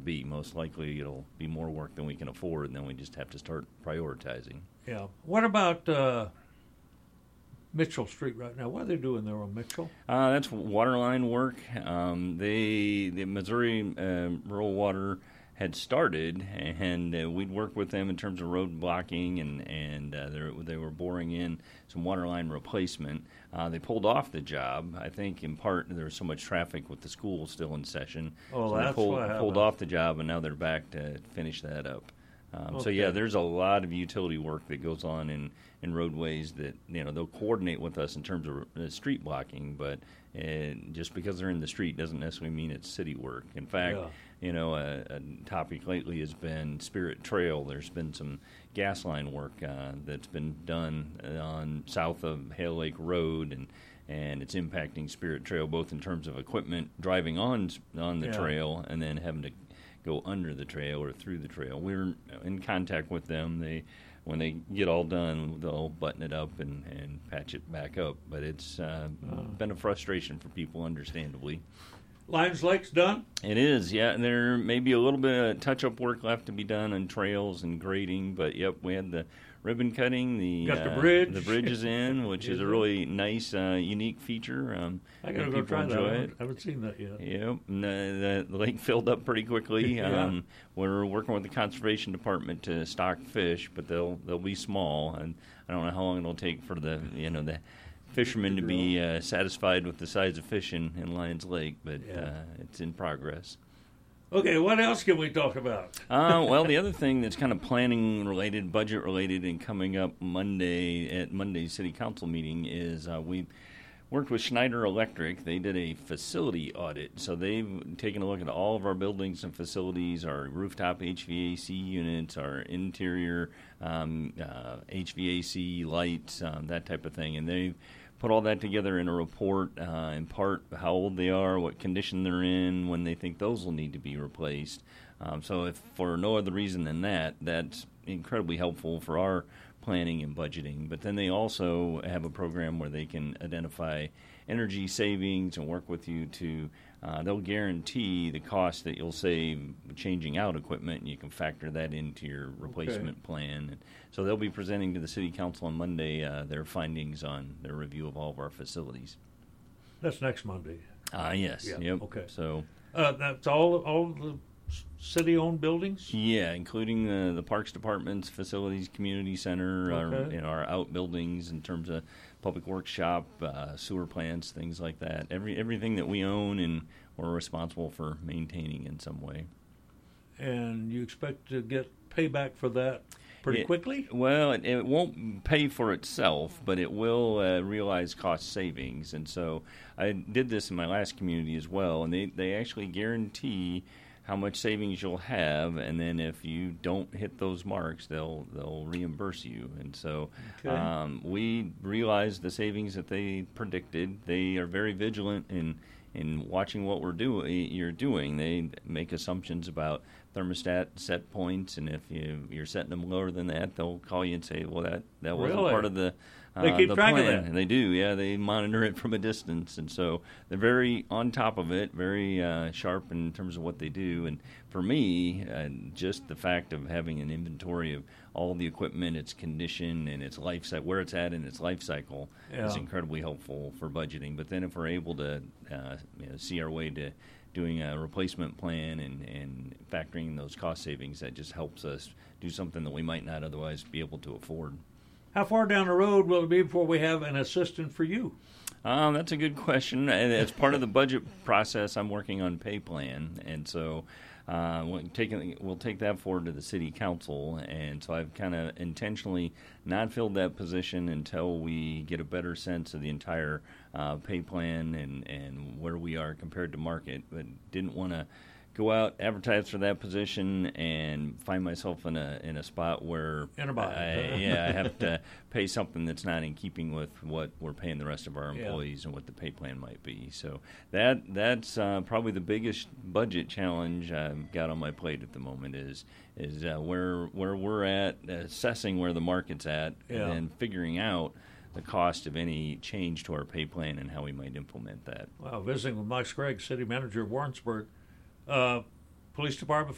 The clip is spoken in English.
be. Most likely it'll be more work than we can afford, and then we just have to start prioritizing. Yeah. What about Mitchell Street right now? What are they doing there on Mitchell? That's water line work. The Missouri Rural Water had started, and we'd work with them in terms of road blocking, and they were boring in some water line replacement. They pulled off the job. I think in part there was so much traffic with the school still in session. Oh, so that's they what happened. pulled off the job, and now they're back to finish that up. So yeah, there's a lot of utility work that goes on in roadways that they'll coordinate with us in terms of street blocking, but just because they're in the street doesn't necessarily mean it's city work. In fact, a topic lately has been Spirit Trail. There's been some gas line work that's been done on south of Hale Lake Road, and it's impacting Spirit Trail both in terms of equipment driving on the trail and then having to go under the trail or through the trail. We're in contact with them. When they get all done, they'll button it up and patch it back up. But it's been a frustration for people, understandably. Lions Lake's done? It is, yeah. And there may be a little bit of touch-up work left to be done on trails and grading. But, yep, we had the ribbon cutting. Got the bridge. The bridge is in, which is a really nice, unique feature. I got to go try that. I haven't seen that yet. Yep. And the lake filled up pretty quickly. Yeah. We're working with the conservation department to stock fish, but they'll be small, and I don't know how long it'll take for the fishermen to be satisfied with the size of fish in Lions Lake, but it's in progress. Okay, what else can we talk about? Well, the other thing that's kind of planning-related, budget-related, and coming up Monday at Monday's City Council meeting is we worked with Schneider Electric. They did a facility audit, so they've taken a look at all of our buildings and facilities, our rooftop HVAC units, our interior HVAC lights, that type of thing, and they've put all that together in a report, in part how old they are, what condition they're in, when they think those will need to be replaced. So if for no other reason than that, that's incredibly helpful for our planning and budgeting. But then they also have a program where they can identify energy savings and work with you to, they'll guarantee the cost that you'll save changing out equipment, and you can factor that into your replacement plan. And so they'll be presenting to the City Council on Monday their findings on their review of all of our facilities. That's next Monday. Yes. Yeah. Yep. Okay. So that's all the city-owned buildings? Yeah, including the Parks Department's facilities, community center, our outbuildings in terms of public works shop, sewer plants, things like that. Everything that we own and we're responsible for maintaining in some way. And you expect to get payback for that pretty quickly? Well, it won't pay for itself, but it will realize cost savings. And so I did this in my last community as well, and they actually guarantee how much savings you'll have, and then if you don't hit those marks, they'll reimburse you. And so we realized the savings that they predicted. They are very vigilant in watching what you're doing. They make assumptions about thermostat set points, and if you're setting them lower than that, they'll call you and say, well, that wasn't part of the they keep track plan. of that. They do, yeah. They monitor it from a distance, and so they're very on top of it, very sharp in terms of what they do. And for me, just the fact of having an inventory of all the equipment, its condition, and its life cycle, where it's at in its life cycle, is incredibly helpful for budgeting. But then if we're able to see our way to doing a replacement plan and factoring in those cost savings, that just helps us do something that we might not otherwise be able to afford. How far down the road will it be before we have an assistant for you? That's a good question. And as part of the budget process, I'm working on pay plan, and so we'll take that forward to the city council. And so I've kind of intentionally not filled that position until we get a better sense of the entire pay plan and where we are compared to market. But didn't want to go out, advertise for that position, and find myself in a spot where I have to pay something that's not in keeping with what we're paying the rest of our employees and what the pay plan might be. So that's probably the biggest budget challenge I've got on my plate at the moment is where we're at, assessing where the market's at, and then figuring out the cost of any change to our pay plan and how we might implement that. Wow, visiting with Mike Scraggs, City Manager of Warrensburg. Police Department